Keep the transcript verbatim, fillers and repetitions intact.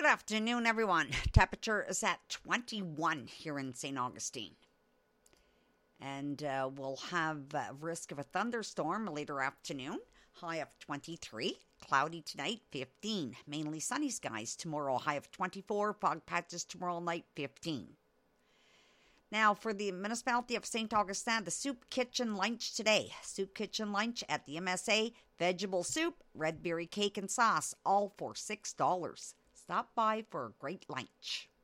afternoon, everyone. Temperature is at twenty-one here in Saint Augustine. And uh, we'll have uh, risk of a thunderstorm later afternoon. High of twenty-three. Cloudy tonight, fifteen. Mainly sunny skies tomorrow. High of twenty-four. Fog patches tomorrow night, fifteen. Now, for the municipality of Saint Augustine, the soup kitchen lunch today. Soup kitchen lunch at the M S A. Vegetable soup, red berry cake and sauce, all for six dollars. Stop by for a great lunch.